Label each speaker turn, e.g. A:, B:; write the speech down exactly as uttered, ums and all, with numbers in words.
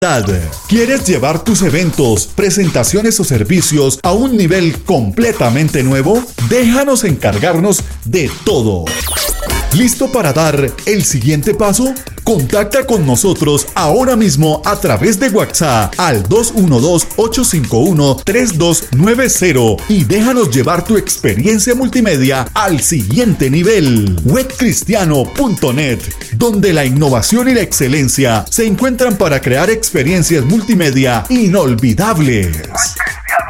A: ¿Quieres llevar tus eventos, presentaciones o servicios a un nivel completamente nuevo? Déjanos encargarnos de todo. ¿Listo para dar el siguiente paso? Contacta con nosotros ahora mismo a través de WhatsApp al dos uno dos, ocho cinco uno, tres dos nueve cero y déjanos llevar tu experiencia multimedia al siguiente nivel. web cristiano punto net, donde la innovación y la excelencia se encuentran para crear experiencias multimedia inolvidables.